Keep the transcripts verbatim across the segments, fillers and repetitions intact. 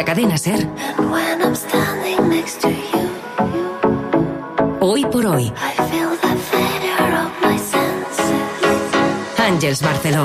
la cadena SER. Hoy por hoy. Àngels Barceló.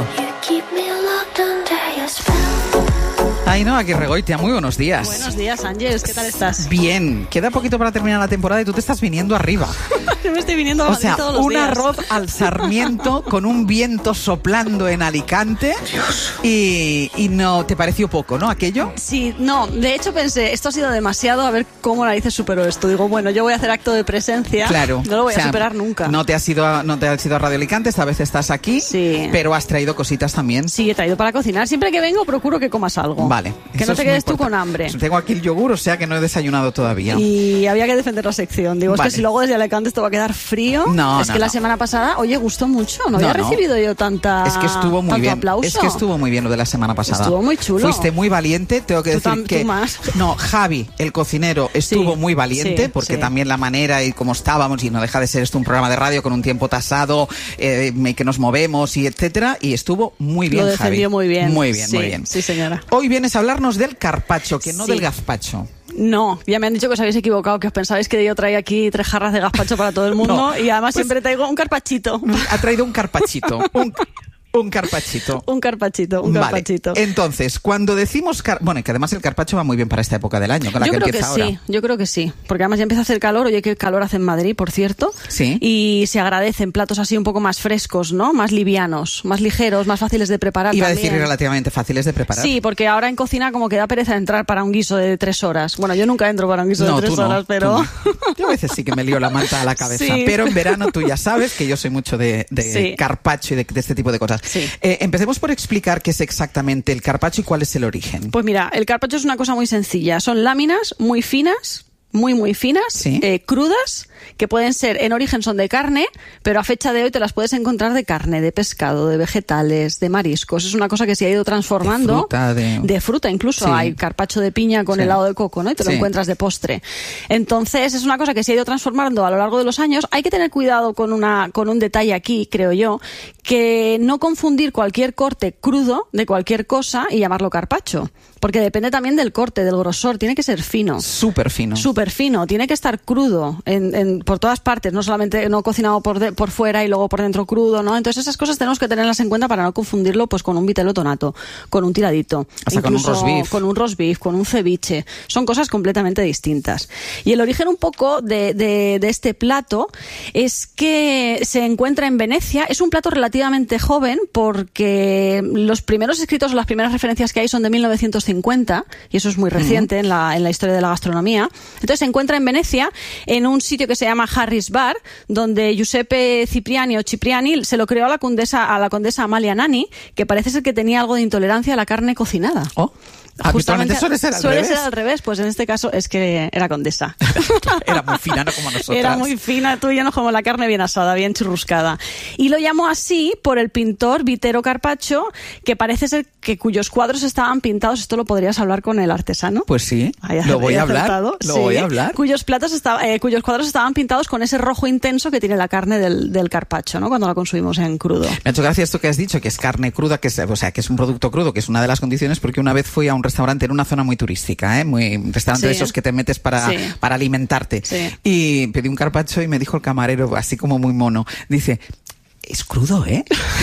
Ainhoa Aguirregoitia, muy buenos días. Buenos días, Ángels, ¿qué tal estás? Bien, queda poquito para terminar la temporada y tú te estás viniendo arriba. Yo me estoy viniendo a Madrid o sea, todos los un días. arroz al sarmiento con un viento soplando en Alicante. Dios. Y, y no, ¿te pareció poco, no, aquello? Sí, no, de hecho pensé, esto ha sido demasiado, a ver cómo narices superó esto. Digo, bueno, yo voy a hacer acto de presencia. Claro. No lo voy o sea, a superar nunca. No te has ido a, no te has ido a Radio Alicante, esta vez estás aquí. Sí. Pero has traído cositas también. Sí, he traído para cocinar. Siempre que vengo procuro que comas algo. Vale. Que no te quedes tú con hambre. Tengo aquí el yogur, o sea que no he desayunado todavía. Y había que defender la sección. Digo, vale. Es que si luego desde Alicante esto va a quedar frío. No, Es no, que la no. semana pasada, oye, gustó mucho. No había No, no. recibido yo tanta Es que estuvo muy tanto bien. aplauso. Es que estuvo muy bien lo de la semana pasada. Estuvo muy chulo. Fuiste muy valiente, tengo que Tú decir tam- que tú más. no, Javi, el cocinero, estuvo Sí, muy valiente sí, porque sí. también la manera y cómo estábamos, y no deja de ser esto un programa de radio con un tiempo tasado, eh, que nos movemos y etcétera, y estuvo muy bien, Lo defendió Javi. muy bien. Muy bien, Sí, muy bien. sí, señora. Hoy vienes a hablarnos del carpaccio, que no Sí. del gazpacho. No, ya me han dicho que os habéis equivocado, que os pensabais que yo traía aquí tres jarras de gazpacho para todo el mundo. No, y además pues- siempre traigo un carpachito. Ha traído un carpachito, un, un carpachito. Un carpachito, un Vale. carpachito. Entonces, cuando decimos... Car... Bueno, que además el carpacho va muy bien para esta época del año, con la Yo que creo que empieza sí, ahora. yo creo que sí. Porque además ya empieza a hacer calor. Oye, qué calor hace en Madrid, por cierto. Sí. Y se agradecen platos así un poco más frescos, ¿no? Más livianos, más ligeros, más fáciles de preparar. Iba a también. decir relativamente fáciles de preparar. Sí, porque ahora en cocina como que da pereza entrar para un guiso de tres horas. Bueno, yo nunca entro para un guiso No, de tres tú no, horas, pero... tú no. Yo a veces sí que me lío la manta a la cabeza, Sí. pero en verano tú ya sabes que yo soy mucho de, de Sí. carpaccio y de, de este tipo de cosas. Sí. Eh, empecemos por explicar qué es exactamente el carpaccio y cuál es el origen. Pues mira, el carpaccio es una cosa muy sencilla. Son láminas muy finas, muy muy finas, Sí. eh, crudas, que pueden ser, en origen son de carne, pero a fecha de hoy te las puedes encontrar de carne, de pescado, de vegetales, de mariscos. Es una cosa que se ha ido transformando. De fruta, de- de fruta, incluso Sí. hay carpaccio de piña con Sí. helado de coco, ¿no? Y te lo Sí. encuentras de postre. Entonces, es una cosa que se ha ido transformando a lo largo de los años. Hay que tener cuidado con una con un detalle aquí, creo yo, que no confundir cualquier corte crudo de cualquier cosa y llamarlo carpaccio, porque depende también del corte, del grosor, tiene que ser fino. Súper fino. Súper fino, tiene que estar crudo en, en, por todas partes, no solamente no cocinado por, de, por fuera y luego por dentro crudo, ¿no? Entonces esas cosas tenemos que tenerlas en cuenta para no confundirlo pues con un vitelo tonato, con un tiradito, Hasta con un incluso roast beef. con un roast beef, con un ceviche. Son cosas completamente distintas. Y el origen un poco de, de, de este plato es que se encuentra en Venecia. Es un plato relativamente joven porque los primeros escritos o las primeras referencias que hay son de mil novecientos cincuenta y eso es muy reciente uh-huh. en, la, en la historia de la gastronomía. Entonces se encuentra en Venecia en un sitio que se llama Harris Bar, donde Giuseppe Cipriani o Cipriani se lo creó a la condesa, a la condesa Amalia Nani, que parece ser que tenía algo de intolerancia a la carne cocinada. Oh. Habitualmente suele ser al suele revés. ser al revés, pues en este caso es que era condesa. Era muy fina, no como nosotras. Era muy fina, tú y yo no como la carne bien asada, bien churruscada. Y lo llamó así por el pintor Vitero Carpaccio, que parece ser que cuyos cuadros estaban pintados, esto lo podrías hablar con el artesano. Pues sí, Ahí, lo voy a hablar, acertado. lo sí, voy a hablar. Cuyos, platos estaba, eh, cuyos cuadros estaban pintados con ese rojo intenso que tiene la carne del, del carpaccio, ¿no? Cuando la consumimos en crudo. Me ha hecho gracia esto que has dicho, que es carne cruda, que es, o sea, que es un producto crudo, que es una de las condiciones, porque una vez fui a un restaurante en una zona muy turística, ¿eh? Muy un restaurante Sí. de esos que te metes para, Sí. para alimentarte. Sí. Y pedí un carpaccio y me dijo el camarero, así como muy mono, dice, es crudo, ¿eh?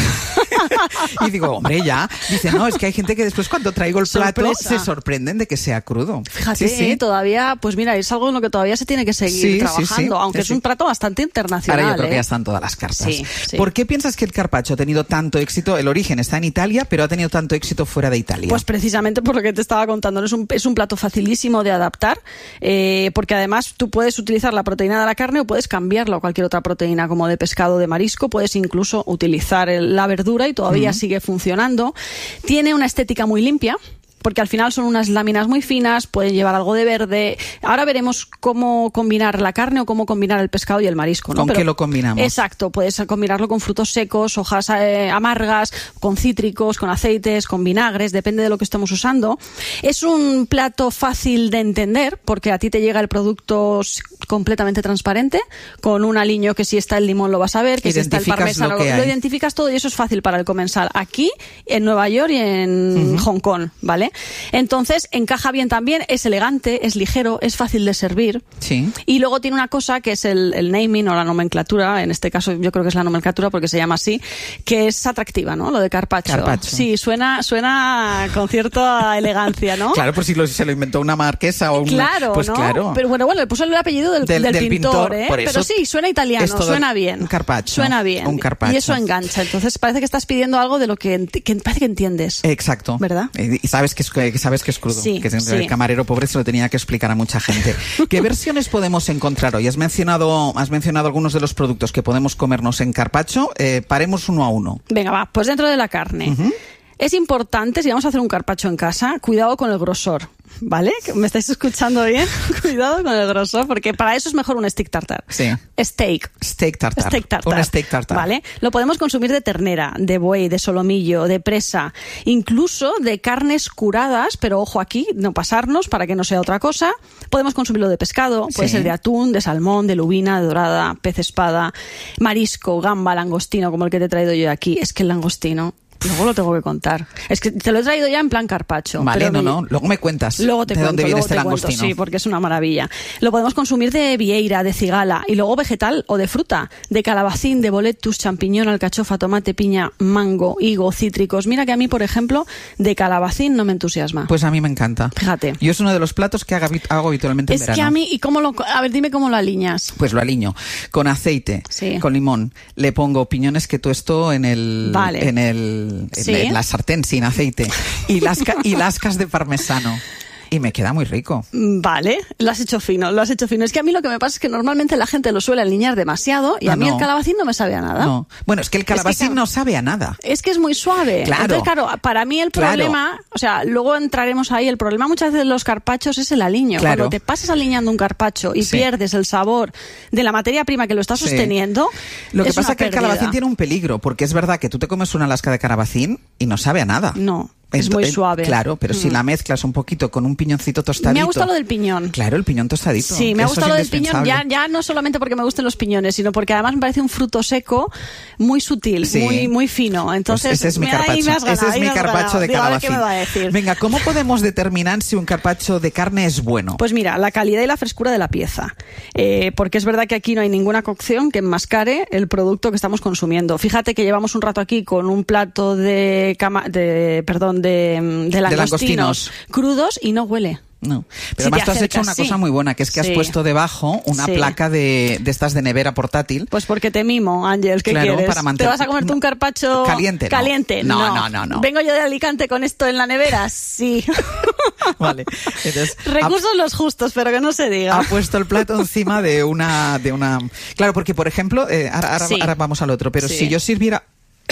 Y digo, hombre, ya. Dice, no, es que hay gente que después cuando traigo el plato Sorpresa. se sorprenden de que sea crudo. Fíjate, Sí, sí. todavía, pues mira, es algo en lo que todavía se tiene que seguir Sí, sí, trabajando, sí. aunque Sí, es sí. un plato bastante internacional. Ahora yo creo ¿eh? que ya están todas las cartas. Sí, sí. ¿Por qué piensas que el carpaccio ha tenido tanto éxito? El origen está en Italia, pero ha tenido tanto éxito fuera de Italia. Pues precisamente por lo que te estaba contando, ¿no? es, un, es un plato facilísimo de adaptar, eh, porque además tú puedes utilizar la proteína de la carne o puedes cambiarla a cualquier otra proteína, como de pescado o de marisco, puedes incluso utilizar el, la verdura y todavía uh-huh. sigue funcionando. Tiene una estética muy limpia, porque al final son unas láminas muy finas, pueden llevar algo de verde. Ahora veremos cómo combinar la carne o cómo combinar el pescado y el marisco, ¿no? ¿Con Pero, qué lo combinamos? Exacto, puedes combinarlo con frutos secos, hojas eh, amargas, con cítricos, con aceites, con vinagres, depende de lo que estemos usando. Es un plato fácil de entender, porque a ti te llega el producto completamente transparente, con un aliño que si está el limón lo vas a ver, que si está el parmesano, lo, lo identificas todo y eso es fácil para el comensal aquí, en Nueva York y en uh-huh. Hong Kong, ¿vale? Entonces encaja bien también, es elegante, es ligero, es fácil de servir. Sí. Y luego tiene una cosa que es el, el naming o la nomenclatura, en este caso yo creo que es la nomenclatura porque se llama así, que es atractiva, ¿no? Lo de carpaccio. Carpaccio. Sí, suena, suena con cierta elegancia, ¿no? Claro, por si lo, se lo inventó una marquesa o una... Claro, pues ¿no? claro. Pero bueno, bueno, le puso el apellido del, Del- del, del pintor, pintor, ¿eh? por eso Pero sí, suena italiano, es todo suena bien. un carpaccio, Suena bien. un carpaccio. Y eso engancha. Entonces parece que estás pidiendo algo de lo que, ent- que parece que entiendes. Exacto. ¿Verdad? Eh, Y sabes que es, que sabes que es crudo. Sí, que el sí. camarero pobre se lo tenía que explicar a mucha gente. ¿Qué versiones podemos encontrar hoy? Has mencionado, has mencionado algunos de los productos que podemos comernos en carpaccio. Eh, paremos uno a uno. Venga, va, pues dentro de la carne. Uh-huh. Es importante, si vamos a hacer un carpaccio en casa, cuidado con el grosor, ¿vale? ¿Me estáis escuchando bien? Cuidado con el grosor, porque para eso es mejor un steak tartar. Sí. Steak. Steak tartar. Steak tartar. Un steak tartar. ¿Vale? Lo podemos consumir de ternera, de buey, de solomillo, de presa, incluso de carnes curadas, pero ojo aquí, no pasarnos para que no sea otra cosa. Podemos consumirlo de pescado, puede Sí. ser de atún, de salmón, de lubina, de dorada, pez espada, marisco, gamba, langostino, como el que te he traído yo aquí. Es que el langostino... Luego lo tengo que contar. Es que te lo he traído ya en plan carpaccio. Vale, pero no, me... no. Luego me cuentas luego te de cuento, dónde viene luego este te cuento, langostino. sí, porque es una maravilla. Lo podemos consumir de vieira, de cigala y luego vegetal o de fruta, de calabacín, de boletus, champiñón, alcachofa, tomate, piña, mango, higo, cítricos. Mira que a mí, por ejemplo, de calabacín no me entusiasma. Pues a mí me encanta. Fíjate. Yo es uno de los platos que hago, hago habitualmente en Es verano. que a mí, ¿y cómo lo, a ver, dime cómo lo aliñas? Pues lo aliño con aceite, Sí. con limón. Le pongo piñones que tuesto en el, Vale. en el, en, Sí. en la sartén sin aceite y lasca, y lascas de parmesano. Y me queda muy rico. Vale, lo has hecho fino, lo has hecho fino. Es que a mí lo que me pasa es que normalmente la gente lo suele alinear demasiado y Ah, a mí no. el calabacín no me sabe a nada. No. Bueno, es que el calabacín claro, no sabe a nada. Es que es muy suave. Claro. Entonces, claro, para mí el Claro. problema, o sea, luego entraremos ahí, el problema muchas veces de los carpachos es el aliño. Claro. Cuando te pasas aliñando un carpacho y Sí. pierdes el sabor de la materia prima que lo está Sí. sosteniendo, Lo que es pasa una es que el pérdida. calabacín tiene un peligro, porque es verdad que tú te comes una lasca de calabacín y no sabe a nada. No. Es muy Ento- suave. Claro, pero mm. si la mezclas un poquito con un piñoncito tostadito. Me ha gustado lo del piñón. Claro, el piñón tostadito. Sí, me ha Eso gustado es lo del piñón, ya, ya no solamente porque me gusten los piñones, sino porque además me parece un fruto seco muy sutil, Sí. muy muy fino. Entonces, Pues ese es mi me- ahí carpaccio. me has ganado, ese es ahí mi me has carpaccio ganado. de Digo, a ver calabacín. qué me va a decir. Venga, ¿cómo podemos determinar si un carpaccio de carne es bueno? Pues mira, la calidad y la frescura de la pieza. Eh, porque es verdad que aquí no hay ninguna cocción que enmascare el producto que estamos consumiendo. Fíjate que llevamos un rato aquí con un plato de, cama, de perdón, de, de langostinos, langostinos. crudos y no huele. No, pero Si además te tú has hecho acercas, una sí. cosa muy buena, que es que has Sí. puesto debajo una Sí. placa de, de estas de nevera portátil. Pues porque te mimo, Ángel, ¿qué Claro, quieres? para mantener- ¿Te vas a comerte un carpaccio Caliente, no. caliente? No, no, no, no. ¿Vengo yo de Alicante con esto en la nevera? Sí. Vale. Entonces, Recursos los justos, pero que no se diga. ha puesto el plato encima de una de una claro, porque por ejemplo eh, ahora, ahora, Sí. ahora vamos al otro, pero Sí. si yo sirviera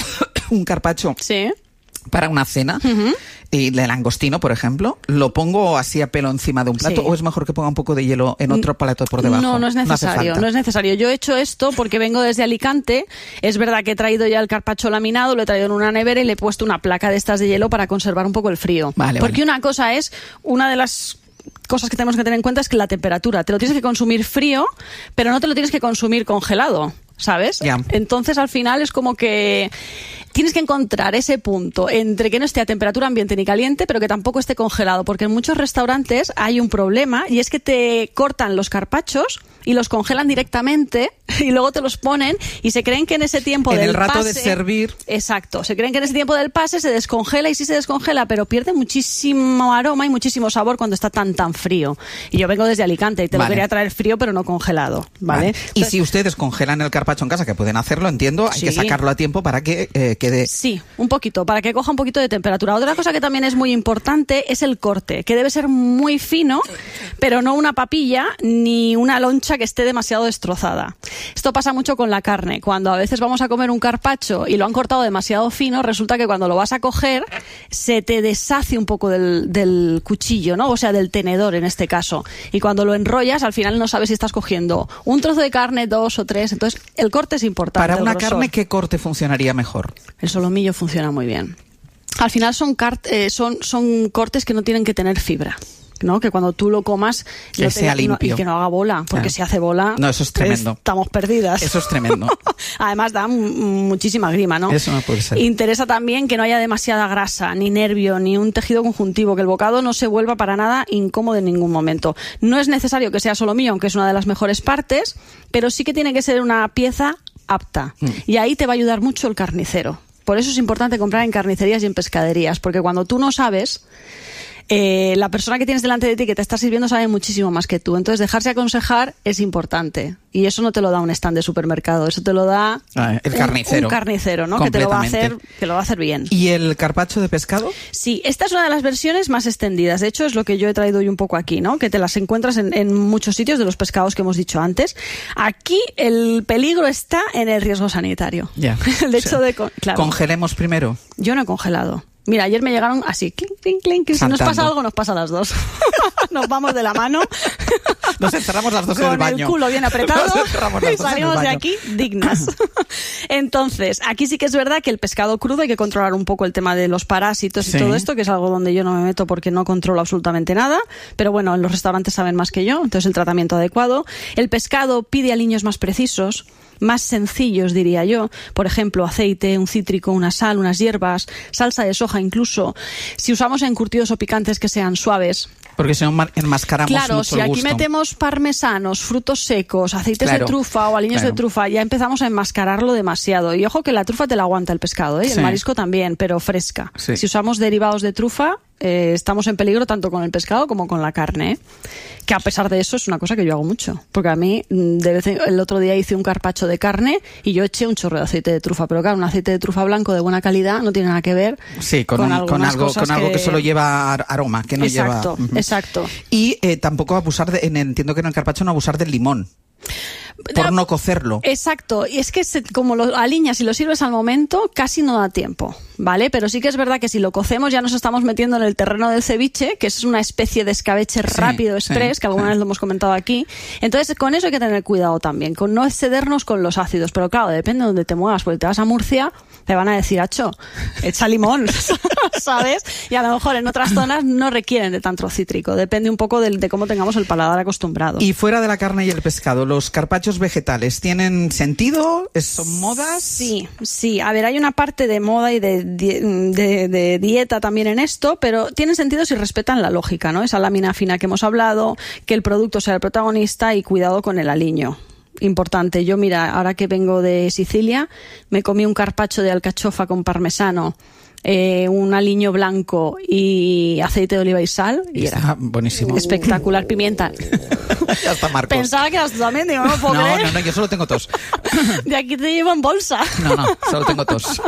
un carpaccio Sí. para una cena Ujú. y de langostino, por ejemplo, lo pongo así a pelo encima de un plato, Sí. o es mejor que ponga un poco de hielo en otro plato por debajo. No, no es hace necesario, falta. no es necesario. Yo he hecho esto porque vengo desde Alicante. Es verdad que he traído ya el carpaccio laminado, lo he traído en una nevera y le he puesto una placa de estas de hielo para conservar un poco el frío. Vale, porque vale. una cosa es, una de las cosas que tenemos que tener en cuenta es que la temperatura. Te lo tienes que consumir frío, pero no te lo tienes que consumir congelado, ¿sabes? Ya. Entonces al final es como que tienes que encontrar ese punto entre que no esté a temperatura ambiente ni caliente, pero que tampoco esté congelado, porque en muchos restaurantes hay un problema y es que te cortan los carpachos y los congelan directamente y luego te los ponen y se creen que en ese tiempo En del el rato de pase- servir. Exacto, se creen que en ese tiempo del pase se descongela y sí se descongela, pero pierde muchísimo aroma y muchísimo sabor cuando está tan tan frío. Y yo vengo desde Alicante y te Vale. lo quería traer frío pero no congelado, ¿vale? Vale. Y Entonces- si ustedes congelan el carpaccio en casa, que pueden hacerlo, entiendo, hay Sí. que sacarlo a tiempo para que eh, quede... Sí, un poquito, para que coja un poquito de temperatura. Otra cosa que también es muy importante es el corte, que debe ser muy fino, pero no una papilla ni una loncha que esté demasiado destrozada. Esto pasa mucho con la carne. Cuando a veces vamos a comer un carpaccio y lo han cortado demasiado fino, resulta que cuando lo vas a coger se te deshace un poco del, del cuchillo, ¿no? O sea, del tenedor en este caso. Y cuando lo enrollas, al final no sabes si estás cogiendo un trozo de carne, dos o tres. Entonces, el corte es importante. Para el una grosor. carne, ¿qué corte funcionaría mejor? El solomillo funciona muy bien. Al final son, cart- eh, son, son cortes que no tienen que tener fibra. ¿no? Que cuando tú lo comas que no sea te, no, limpio y que no haga bola, porque ah. si hace bola no, eso es tremendo. Estamos perdidas. Eso es tremendo. Además da m- muchísima grima, ¿no? Eso no puede ser. Interesa también que no haya demasiada grasa, ni nervio, ni un tejido conjuntivo, que el bocado no se vuelva para nada incómodo en ningún momento. No es necesario que sea solomillo, aunque es una de las mejores partes, pero sí que tiene que ser una pieza apta. Mm. Y ahí te va a ayudar mucho el carnicero. Por eso es importante comprar en carnicerías y en pescaderías, porque cuando tú no sabes, eh, la persona que tienes delante de ti que te está sirviendo sabe muchísimo más que tú. Entonces, dejarse aconsejar es importante. Y eso no te lo da un stand de supermercado, eso te lo da ah, el carnicero. Un, un carnicero, ¿no? Que te lo va a hacer, que lo va a hacer bien. ¿Y el carpaccio de pescado? Sí, esta es una de las versiones más extendidas. De hecho, es lo que yo he traído hoy un poco aquí, ¿no? Que te las encuentras en, en muchos sitios de los pescados que hemos dicho antes. Aquí el peligro está en el riesgo sanitario. Ya. El hecho o sea, de con, claro. Congelemos primero. Yo no he congelado. Mira, ayer me llegaron así, clink, clink, clink. Si nos pasa algo, nos pasa a las dos. Nos vamos de la mano. Nos encerramos las dos en el baño. Con el culo bien apretado y salimos de aquí dignas. Entonces, aquí sí que es verdad que el pescado crudo hay que controlar un poco el tema de los parásitos y sí. todo esto, que es algo donde yo no me meto porque no controlo absolutamente nada. Pero bueno, en los restaurantes saben más que yo, entonces el tratamiento adecuado. El pescado pide aliños más precisos, más sencillos, diría yo. Por ejemplo, aceite, un cítrico, una sal, unas hierbas, salsa de soja incluso. Si usamos encurtidos o picantes que sean suaves. Porque si no enmascaramos claro, mucho si el aquí gusto. metemos parmesanos, frutos secos, aceites claro, de trufa o aliños claro. de trufa, ya empezamos a enmascararlo demasiado. Y ojo que la trufa te la aguanta el pescado, ¿eh? Y sí. el marisco también, pero fresca. Sí. Si usamos derivados de trufa, eh, estamos en peligro tanto con el pescado como con la carne, ¿eh? Que a pesar de eso es una cosa que yo hago mucho. Porque a mí, de vez en, el otro día hice un carpaccio de carne y yo eché un chorro de aceite de trufa. Pero claro, un aceite de trufa blanco de buena calidad no tiene nada que ver sí, con, con, un, con algo, con algo que... que solo lleva aroma, que no exacto, lleva... Uh-huh. Exacto, Y eh, tampoco abusar, de, en, entiendo que en el carpaccio no abusar del limón. Por no cocerlo. Exacto, y es que se, como lo aliñas y lo sirves al momento, casi no da tiempo, ¿vale? Pero sí que es verdad que si lo cocemos ya nos estamos metiendo en el terreno del ceviche, que es una especie de escabeche sí, rápido, express, sí, que alguna sí. vez lo hemos comentado aquí. Entonces, con eso hay que tener cuidado también, con no excedernos con los ácidos. Pero claro, depende de donde te muevas, porque te vas a Murcia, te van a decir, acho, echa limón, ¿sabes? Y a lo mejor en otras zonas no requieren de tanto cítrico, depende un poco de, de cómo tengamos el paladar acostumbrado. Y fuera de la carne y el pescado, ¿los carpachos vegetales tienen sentido? ¿Son modas? Sí, sí. A ver, hay una parte de moda y de, de, de dieta también en esto, pero tienen sentido si respetan la lógica, ¿no? Esa lámina fina que hemos hablado, que el producto sea el protagonista y cuidado con el aliño. Importante. Yo, mira, ahora que vengo de Sicilia, me comí un carpaccio de alcachofa con parmesano, eh, un aliño blanco y aceite de oliva y sal. Y está era buenísimo. Espectacular. Pimienta. Ya está, Marcos. Pensaba que eras tú también, digo, no puedo No, creer. no, no, yo solo tengo tos. De aquí te llevo en bolsa. No, no, solo tengo tos.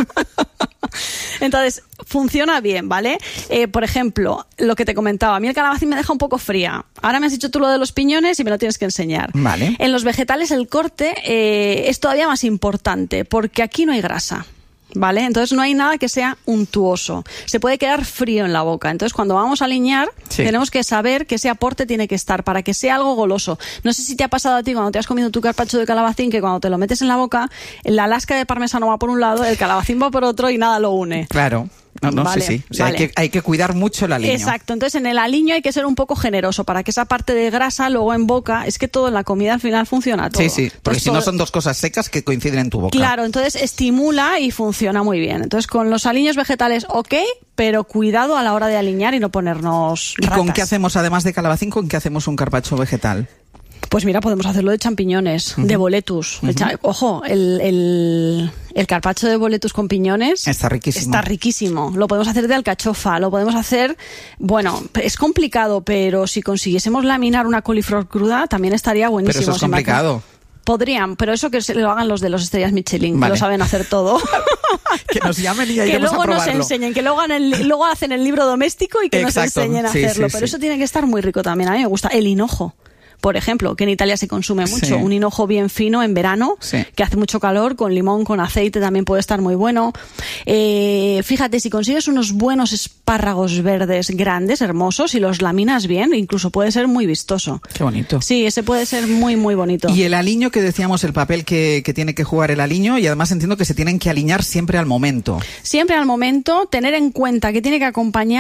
Entonces, funciona bien, ¿vale? Eh, por ejemplo, lo que te comentaba, a mí el calabacín me deja un poco fría. Ahora me has dicho tú lo de los piñones y me lo tienes que enseñar. Vale. En los vegetales el corte eh, es todavía más importante porque aquí no hay grasa. ¿Vale? Entonces no hay nada que sea untuoso. Se puede quedar frío en la boca. Entonces cuando vamos a aliñar, sí. tenemos que saber que ese aporte tiene que estar para que sea algo goloso. No sé si te ha pasado a ti cuando te has comido tu carpaccio de calabacín que cuando te lo metes en la boca, la lasca de parmesano va por un lado, el calabacín va por otro y nada lo une. Claro. No, no, vale, sí, sí. O sea, vale. hay, que, hay que cuidar mucho el aliño. Exacto. Entonces, en el aliño hay que ser un poco generoso para que esa parte de grasa luego en boca, es que todo en la comida al final funciona todo. Sí, sí, porque entonces, si todo... no son dos cosas secas que coinciden en tu boca. Claro, entonces estimula y funciona muy bien. Entonces, con los aliños vegetales, ok, pero cuidado a la hora de aliñar y no ponernos ratas. ¿Y con qué hacemos, además de calabacín, con qué hacemos un carpaccio vegetal? Pues mira, podemos hacerlo de champiñones, uh-huh. de boletus. Uh-huh. Cha- Ojo, el, el, el carpaccio de boletus con piñones está riquísimo. Está riquísimo. Lo podemos hacer de alcachofa, lo podemos hacer... Bueno, es complicado, pero si consiguiésemos laminar una coliflor cruda, también estaría buenísimo. Pero eso es complicado. Podrían, pero eso que se lo hagan los de los estrellas Michelin, vale. que lo saben hacer todo. Que nos llamen y ya que iremos a probarlo. luego nos enseñen, que luego, hagan el, luego hacen el libro doméstico y que Exacto. nos enseñen a sí, hacerlo. Sí, pero sí. eso tiene que estar muy rico también. A mí me gusta el hinojo. Por ejemplo, que en Italia se consume mucho, sí. un hinojo bien fino en verano, sí. que hace mucho calor, con limón, con aceite, también puede estar muy bueno. Eh, fíjate, si consigues unos buenos espárragos verdes grandes, hermosos, y los laminas bien, incluso puede ser muy vistoso. Qué bonito. Sí, ese puede ser muy, muy bonito. Y el aliño, que decíamos, el papel que, que tiene que jugar el aliño, y además entiendo que se tienen que aliñar siempre al momento. Siempre al momento, tener en cuenta que tiene que acompañar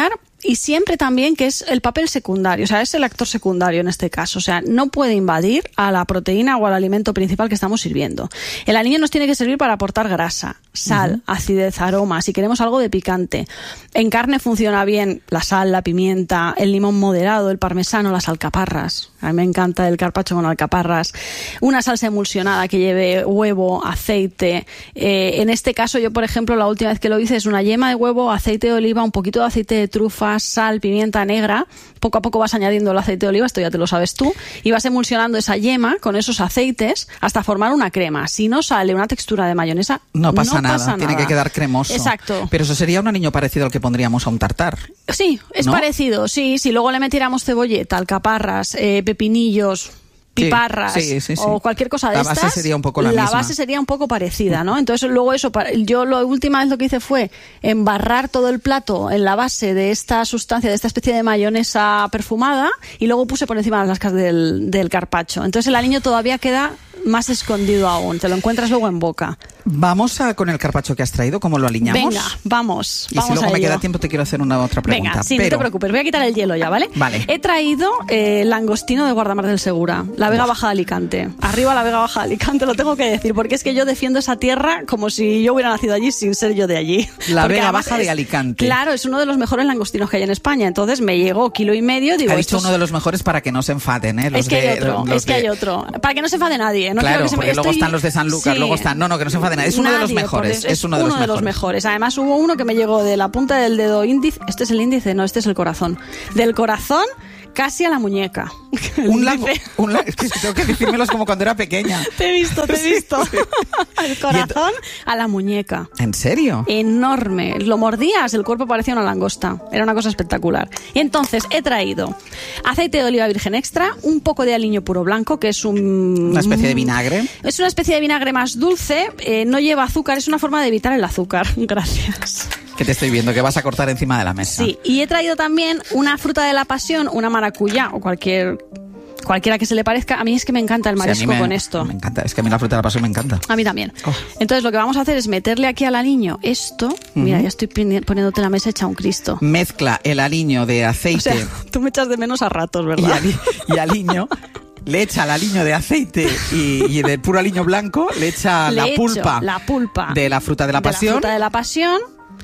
y siempre también que es el papel secundario, o sea, es el actor secundario en este caso, o sea, no puede invadir a la proteína o al alimento principal que estamos sirviendo. El aliño nos tiene que servir para aportar grasa, sal, uh-huh. acidez, aroma, si queremos algo de picante. En carne funciona bien la sal, la pimienta, el limón moderado, el parmesano, las alcaparras. A mí me encanta el carpaccio con alcaparras. Una salsa emulsionada que lleve huevo, aceite. Eh, en este caso, yo, por ejemplo, la última vez que lo hice es una yema de huevo, aceite de oliva, un poquito de aceite de trufa, sal, pimienta negra. Poco a poco vas añadiendo el aceite de oliva, esto ya te lo sabes tú, y vas emulsionando esa yema con esos aceites hasta formar una crema. Si no sale una textura de mayonesa, no pasa, no nada. pasa Tiene nada. que quedar cremoso. Exacto. Pero eso sería un aliño parecido al que pondríamos a un tartar. Sí, es ¿no? parecido, sí. Si luego le metiéramos cebolleta, alcaparras, eh, pepinillos, piparras, sí, sí, sí, sí. o cualquier cosa de la estas, base sería un poco la, la misma. base sería un poco parecida, ¿no? Entonces luego eso, yo la última vez lo que hice fue embarrar todo el plato en la base de esta sustancia, de esta especie de mayonesa perfumada, y luego puse por encima las lascas del, del carpaccio. Entonces el aliño todavía queda más escondido aún, te lo encuentras luego en boca. Vamos a con el carpaccio que has traído, ¿cómo lo aliñamos? Venga, vamos. Y vamos si luego a me ello. queda tiempo te quiero hacer una otra pregunta. Venga, sí, pero... no te preocupes, voy a quitar el hielo ya, ¿vale? Vale. He traído eh, langostino de Guardamar del Segura, la Vega Baja de Alicante. Arriba la Vega Baja de Alicante, lo tengo que decir, porque es que yo defiendo esa tierra como si yo hubiera nacido allí sin ser yo de allí. La Porque Vega además Baja de es- Alicante. Claro, es uno de los mejores langostinos que hay en España, entonces me llegó kilo y medio, digo... Ha esto dicho es- uno de los mejores para que no se enfaden, ¿eh? Los es que de- hay otro, los es que de- hay otro. Para que no se enfade nadie. No Claro, quiero que se me- porque luego estoy- están los de San Lucas, Sí. luego están... No, no, que no se enfade nadie. Es uno de los Nadie, mejores. por Dios, Es uno de los uno de los mejores. mejores. Además hubo uno que me llegó de la punta del dedo índice. ¿Este es el índice? No, este es el corazón. Del corazón casi a la muñeca. El Un lago, índice. un la- es que tengo que decírmelos como cuando era pequeña. Te he visto, te he Sí, visto. sí. El corazón a la muñeca. ¿En serio? Enorme. Lo mordías, el cuerpo parecía una langosta. Era una cosa espectacular. Y entonces he traído aceite de oliva virgen extra, un poco de aliño puro blanco, que es un... Una especie de vinagre. Es una especie de vinagre más dulce, eh, no lleva azúcar, es una forma de evitar el azúcar. Gracias. Que te estoy viendo, que vas a cortar encima de la mesa. Sí, y he traído también una fruta de la pasión, una maracuyá o cualquier cualquiera que se le parezca. A mí es que me encanta el Sí, a mí marisco me- con esto. Me encanta, es que a mí la fruta de la pasión me encanta. A mí también. Oh. Entonces lo que vamos a hacer es meterle aquí al aliño esto. Mira, ya estoy poni- poniéndote la mesa hecha un Cristo. Mezcla el aliño de O aceite sea, tú me echas de menos a ratos, y, ¿verdad? ali- y aliño. Le echa el aliño de aceite y, y del puro aliño blanco, le echa Le la echo pulpa, la pulpa de la fruta de la pasión. fruta de la pasión.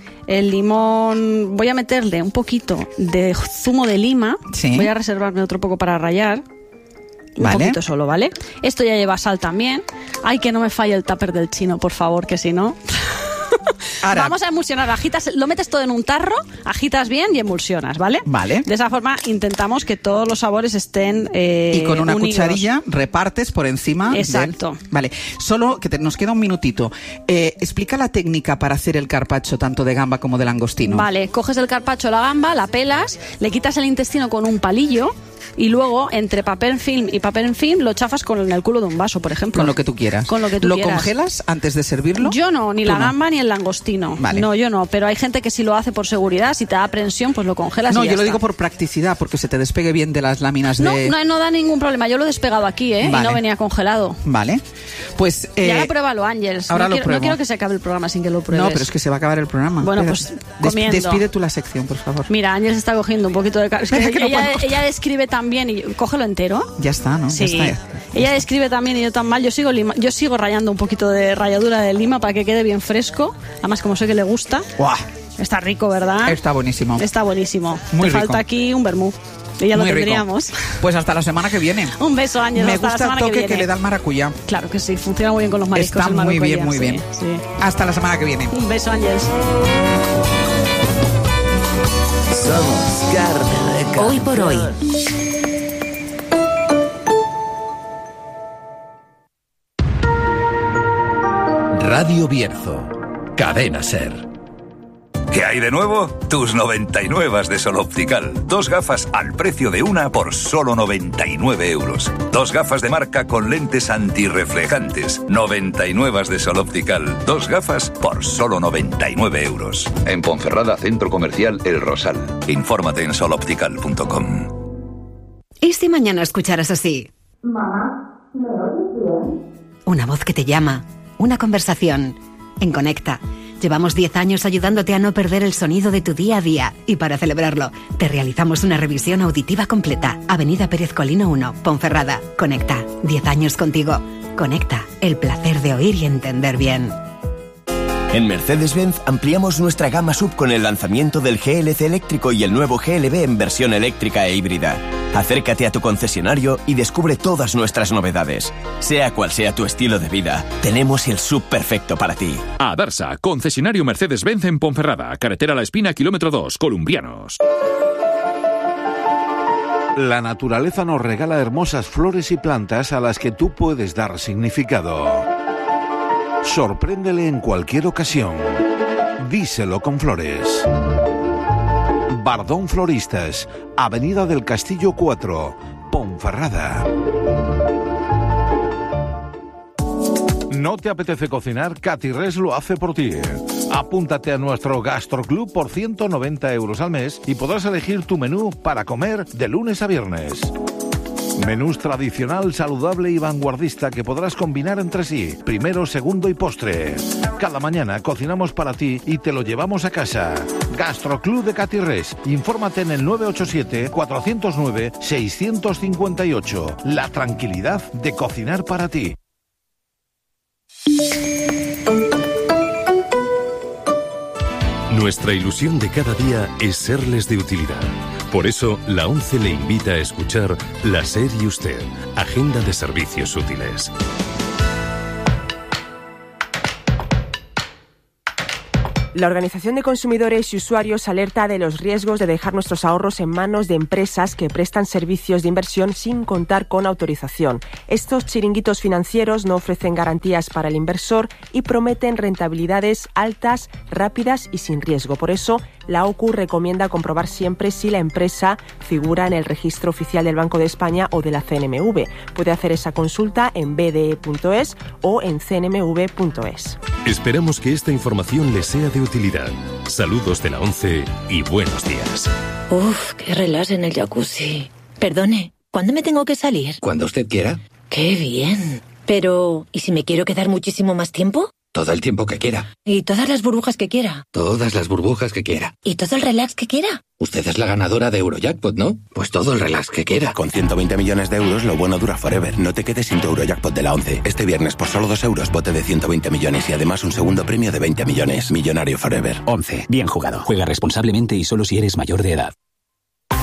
El limón, voy a meterle un poquito de zumo de lima. Sí. Voy a reservarme otro poco para rallar. Un Vale. poquito solo, ¿vale? Esto ya lleva sal también. Ay, que no me falle el tupper del chino, por favor, que si no... Ahora- Vamos a emulsionar, agitas, lo metes todo en un tarro, agitas bien y emulsionas, ¿vale? Vale. De esa forma intentamos que todos los sabores estén eh, Y con una unidos. cucharilla repartes por encima. Exacto. del- Vale. Solo que te- nos queda un minutito. Eh, explica la técnica para hacer el carpaccio tanto de gamba como de langostino. Vale, coges el carpaccio, la gamba, la pelas, le quitas el intestino con un palillo y luego entre papel film y papel film lo chafas con el culo de un vaso, por ejemplo. Con lo que tú quieras. Con lo que tú ¿Lo quieras. congelas antes de servirlo? Yo no, ni Tú la no. gamba ni el langostino. Vale. No, yo no, pero hay gente que sí lo hace por seguridad, si te da prensión, pues lo congelas No, y ya yo lo está. digo por practicidad, porque se te despegue bien de las láminas No, de... no, no da ningún problema, yo lo he despegado aquí, ¿eh? Vale. Y no venía congelado. Vale. Pues... Y eh, ahora pruébalo, Ángels. ahora no lo quiero, pruebo. No quiero que se acabe el programa sin que lo pruebes. No, pero es que se va a acabar el programa. Bueno, Espera. pues, Des- comiendo. Despide tú la sección, por favor. Mira, Ángels está cogiendo un poquito de... car- Es que Venga, que no ella, puedo cortar. ella describe también y... Cógelo entero. Ya está, ¿no? Sí. Ya está. Ella describe también y yo tan mal. Yo sigo lima- yo sigo rayando un poquito de ralladura de lima para que quede bien fresco. Además, como sé que le gusta. ¡Guau! Está rico, ¿verdad? Está buenísimo. Está buenísimo. Muy Te rico. falta aquí un vermú. Y ya lo Muy rico. tendríamos. Pues hasta la semana que viene. Un beso, Ángel. Me hasta la gusta el semana toque que, que, viene. le da el maracuyá. Claro que sí, funciona muy bien con los mariscos. Está el muy bien, maracuyá, muy sí, bien. sí. Hasta la semana que viene. Un beso, Ángels. Somos carne de cañón. Hoy por hoy. Radio Bierzo. Cadena Ser. ¿Qué hay de nuevo? Tus noventa y nueve de Sol Optical. Dos gafas al precio de una por solo noventa y nueve euros. Dos gafas de marca con lentes antirreflejantes. noventa y nueve de Sol Optical. Dos gafas por solo noventa y nueve euros. En Ponferrada, Centro Comercial El Rosal. Infórmate en sol optical punto com. ¿Y si mañana escucharas así? Mamá, ¿me oyes bien? Una voz que te llama, una conversación. En Conecta, Llevamos diez años ayudándote a no perder el sonido de tu día a día. Y para celebrarlo, te realizamos una revisión auditiva completa. Avenida Pérez Colino uno, Ponferrada. Conecta. diez años contigo. Conecta. El placer de oír y entender bien. En Mercedes-Benz ampliamos nuestra gama sub con el lanzamiento del G L C eléctrico y el nuevo G L B en versión eléctrica e híbrida. Acércate a tu concesionario y descubre todas nuestras novedades. Sea cual sea tu estilo de vida, tenemos el sub perfecto para ti. Adarsa, concesionario Mercedes-Benz en Ponferrada, carretera La Espina, kilómetro dos, Columbianos. La naturaleza nos regala hermosas flores y plantas a las que tú puedes dar significado. Sorpréndele en cualquier ocasión. Díselo con flores. Bardón Floristas, Avenida del Castillo cuatro, Ponferrada. ¿No te apetece cocinar? Catirres lo hace por ti. Apúntate a nuestro Gastroclub por ciento noventa euros al mes y podrás elegir tu menú para comer de lunes a viernes. Menús tradicional, saludable y vanguardista que podrás combinar entre sí, primero, segundo y postre. Cada mañana cocinamos para ti y te lo llevamos a casa. Gastroclub de Catirres. Infórmate en el nueve ocho siete, cuatro cero nueve, seis cinco ocho. La tranquilidad de cocinar para ti. Nuestra ilusión de cada día es serles de utilidad. Por eso, la ONCE le invita a escuchar La SER y Usted, Agenda de Servicios Útiles. La Organización de Consumidores y Usuarios alerta de los riesgos de dejar nuestros ahorros en manos de empresas que prestan servicios de inversión sin contar con autorización. Estos chiringuitos financieros no ofrecen garantías para el inversor y prometen rentabilidades altas, rápidas y sin riesgo. Por eso, la O C U recomienda comprobar siempre si la empresa figura en el registro oficial del Banco de España o de la C N M V. Puede hacer esa consulta en b d e punto es o en c n m v punto es. Esperamos que esta información les sea de utilidad. Saludos de la ONCE y buenos días. Uf, qué relax en el jacuzzi. Perdone, ¿cuándo me tengo que salir? Cuando usted quiera. ¡Qué bien! Pero, ¿y si me quiero quedar muchísimo más tiempo? Todo el tiempo que quiera. ¿Y todas las burbujas que quiera? Todas las burbujas que quiera. ¿Y todo el relax que quiera? Usted es la ganadora de Eurojackpot, ¿no? Pues todo el relax que quiera. Con ciento veinte millones de euros, lo bueno dura forever. No te quedes sin tu Eurojackpot de la ONCE. Este viernes, por solo dos euros, bote de ciento veinte millones y además un segundo premio de veinte millones. Millonario forever. ONCE. Bien jugado. Juega responsablemente y solo si eres mayor de edad.